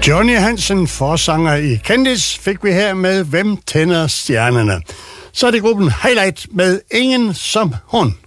Johnny Hansen, forsanger i Candice, fik vi her med Hvem tænder stjernerne. Så er det gruppen Highlight med Ingen som hun.